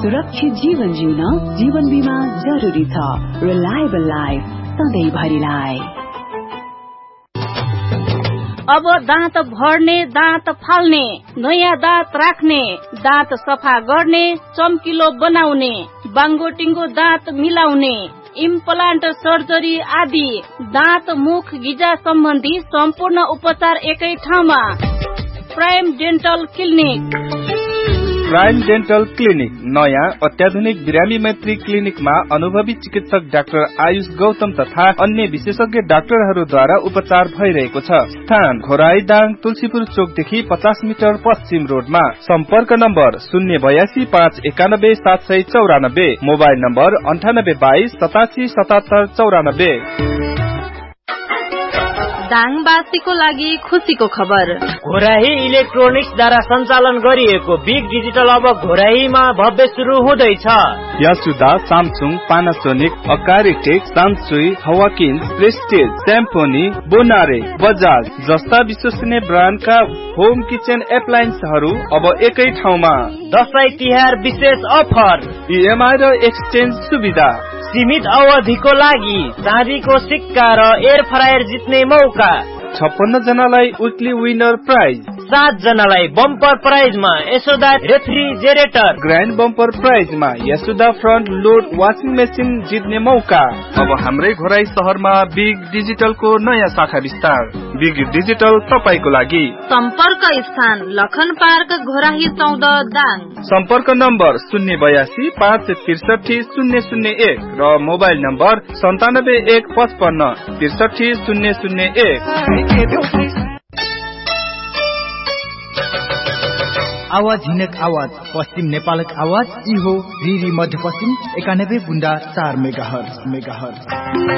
सुरक्षित जीवन जिउन जीवन बीमा जरुरी छ। Reliable life सधैँभरिलाई। अब दाँत भर्ने, दाँत फाल्ने, नयाँ दाँत राख्ने, दाँत सफा गर्ने, चम्किलो बनाउने, बाङ्गोटिङ्गो दाँत मिलाउने, इम्प्लान्ट सर्जरी आदि दाँत मुख गिजा सम्बन्धी सम्पूर्ण उपचार एकै ठाउँमा। Prime dental clinic. Prime dental clinic नयाँ अत्याधुनिक बिरामी मैत्री क्लिनिकमा अनुभवी चिकित्सक डाक्टर आयुष गौतम तथा अन्य विशेषज्ञ डाक्टरहरूद्वारा उपचार भइरहेको छ। स्थान घोराई दाङ तुलसीपुर चोकदेखि 50 मिटर पश्चिम रोडमा। सम्पर्क नम्बर 082 591 794, मोबाइल नम्बर 9822 87 77 94। दाङवासीको लागि खुसीको खबर। घोराही इलेक्ट्रोनिक्सद्वारा सञ्चालन गरिएको बिग डिजिटल अब घोराहीमा भव्य सुरु हुँदैछ। यासुदा, सामसुङ, पानासोनिक, अकारिटेक, सान्सुई, हवाकिन, प्रेस्टिज, स्याम्फोनी, बोनारे, बजाज जस्ता विश्वसनीय ब्रान्डका होम किचन एप्लायन्सहरू अब एकै ठाउँमा। दशैं तिहार विशेष अफर, इएमआई र एक्सचेन्ज सुविधा, सीमित अवधिको लागि चाँदीको सिक्का र एयर फ्रायर जित्ने मौका। 56 जनालाई विकली विनर प्राइज, 7 जनालाई bumper प्राइजमा Yashoda refrigerator, grand bumper प्राइजमा Yashoda front load washing machine जित्ने मौका। अब हाम्रै घोराई शहरमा बिग डिजिटलको नयाँ शाखा विस्तार। बिग डिजिटल तपाईको लागि। सम्पर्क स्थान लखन पार्क घोराही 14 दाङ। सम्पर्क नम्बर 082 563 001 र मोबाइल नम्बर 9715 63 001। आवाज हिनक आवाज पश्चिम नेपालक आवाज इहो रिरी मध्यपश्चिम 91.4 मेगाहर्ज।